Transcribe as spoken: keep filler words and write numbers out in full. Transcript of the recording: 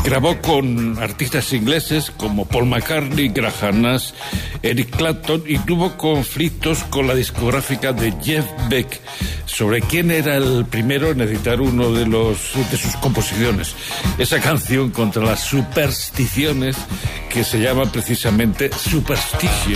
Grabó con artistas ingleses como Paul McCartney, Graham Nash, Eric Clapton, y tuvo conflictos con la discográfica de Jeff Beck sobre quién era el primero en editar uno de los de sus composiciones. Esa canción contra las supersticiones que se llama precisamente Superstition.